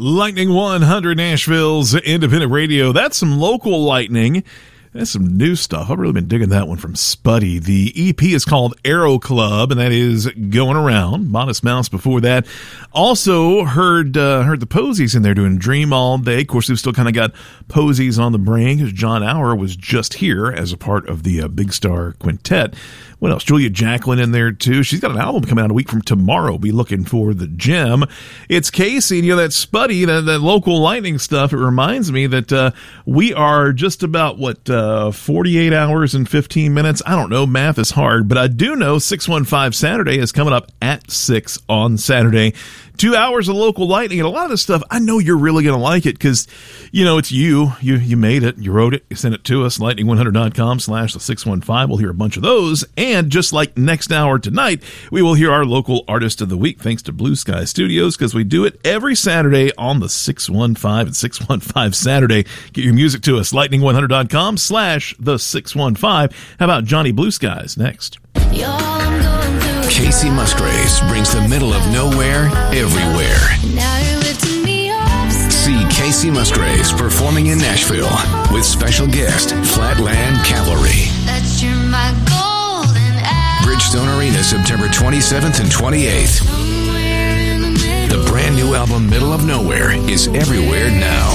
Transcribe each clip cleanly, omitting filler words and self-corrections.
Lightning 100, Nashville's independent radio. That's some local lightning. That's some new stuff. I've really been digging that one from Spuddy. The EP is called Arrow Club, and that is Going Around. Modest Mouse before that. Also heard the Posies in there doing Dream All Day. Of course, we've still kind of got Posies on the brain because John Auer was just here as a part of the Big Star Quintet. What else? Julia Jacqueline in there, too. She's got an album coming out a week from tomorrow. Be looking for the gem. It's Casey, that Spuddy, that local lightning stuff. It reminds me that we are just about, 48 hours and 15 minutes? I don't know. Math is hard. But I do know 615 Saturday is coming up at 6 on Saturday. 2 hours of local lightning, and a lot of this stuff, I know you're really going to like it because, it's you made it, you wrote it, you sent it to us, lightning100.com/the615. We'll hear a bunch of those, and just like next hour tonight, we will hear our local artist of the week, thanks to Blue Sky Studios, because we do it every Saturday on the 615 and 615 Saturday. Get your music to us, lightning100.com/the615. How about Johnny Blue Skies next? Casey Musgraves brings the middle of nowhere everywhere. See Casey Musgraves performing in Nashville with special guest Flatland Cavalry. Bridgestone Arena, September 27th and 28th. The brand new album Middle of Nowhere is everywhere now.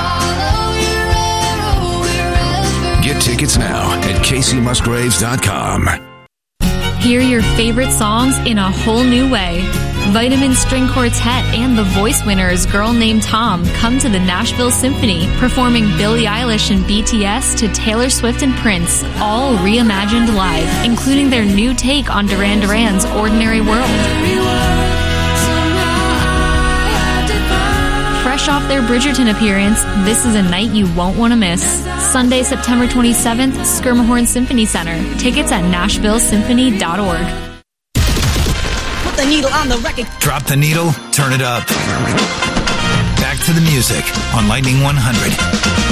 Get tickets now at CaseyMusgraves.com. Hear your favorite songs in a whole new way. Vitamin String Quartet and the Voice Winners Girl Named Tom come to the Nashville Symphony, performing Billie Eilish and BTS to Taylor Swift and Prince, all reimagined live, including their new take on Duran Duran's Ordinary World. Fresh off their Bridgerton appearance, this is a night you won't want to miss. Sunday, September 27th, Skirmahorn Symphony Center. Tickets at NashvilleSymphony.org. Put the needle on the record. Drop the needle, turn it up. Back to the music on Lightning 100.